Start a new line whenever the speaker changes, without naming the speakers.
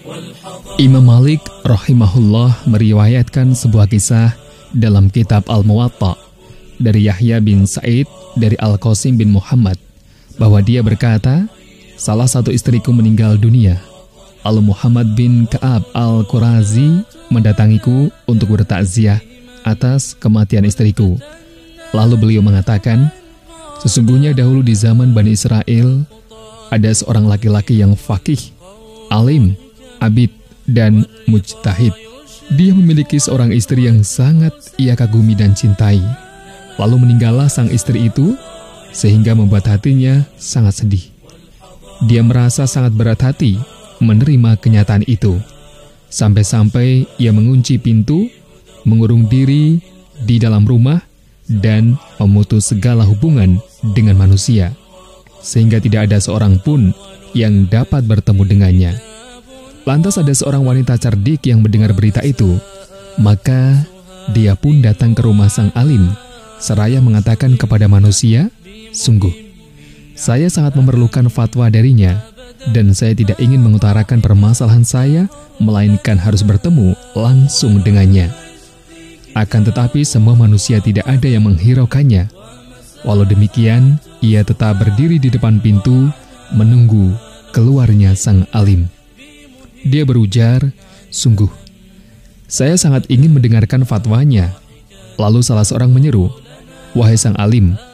Imam Malik rahimahullah meriwayatkan sebuah kisah dalam kitab Al-Muwatta dari Yahya bin Sa'id dari Al-Qasim bin Muhammad bahwa dia berkata, salah satu istriku meninggal dunia. Lalu Muhammad bin Ka'ab Al-Qurazi mendatangiku untuk bertakziah atas kematian istriku. Lalu beliau mengatakan, sesungguhnya dahulu di zaman Bani Israel ada seorang laki-laki yang faqih, alim, abid, dan mujtahid. Dia memiliki seorang istri yang sangat ia kagumi dan cintai. Lalu meninggallah sang istri itu, sehingga membuat hatinya sangat sedih. Dia merasa sangat berat hati menerima kenyataan itu. Sampai-sampai ia mengunci pintu, mengurung diri di dalam rumah, dan memutus segala hubungan dengan manusia, sehingga tidak ada seorang pun yang dapat bertemu dengannya. Lantas ada seorang wanita cerdik yang mendengar berita itu. Maka dia pun datang ke rumah sang alim, seraya mengatakan kepada manusia, sungguh, saya sangat memerlukan fatwa darinya, dan saya tidak ingin mengutarakan permasalahan saya, melainkan harus bertemu langsung dengannya. Akan tetapi semua manusia tidak ada yang menghiraukannya. Walau demikian, ia tetap berdiri di depan pintu, menunggu keluarnya sang alim. Dia berujar, sungguh, saya sangat ingin mendengarkan fatwanya. Lalu salah seorang menyeru, wahai sang alim,